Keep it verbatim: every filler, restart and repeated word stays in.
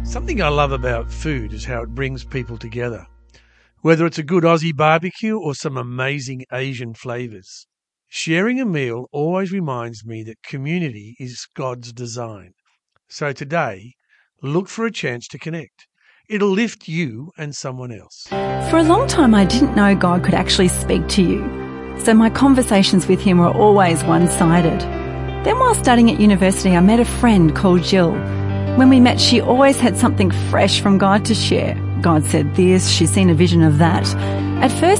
Something I love about food is how it brings people together, whether it's a good Aussie barbecue or some amazing Asian flavours. Sharing a meal always reminds me that community is God's design. So today, look for a chance to connect. It'll lift you and someone else. For a long time, I didn't know God could actually speak to you, so my conversations with him were always one-sided. Then while studying at university, I met a friend called Jill. When we met, she always had something fresh from God to share. God said this, she's seen a vision of that. At first,